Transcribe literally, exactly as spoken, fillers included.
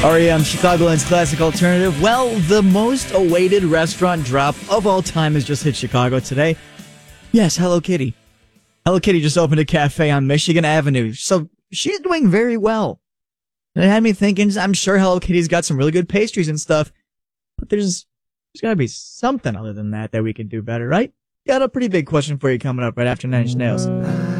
R E M, Chicagoland's classic alternative. Well, the most awaited restaurant drop of all time has just hit Chicago today. Yes, Hello Kitty. Hello Kitty just opened a cafe on Michigan Avenue, so she's doing very well. And it had me thinking, I'm sure Hello Kitty's got some really good pastries and stuff, but there's there's got to be something other than that that we could do better, right? Got a pretty big question for you coming up right after Nine Inch Nails.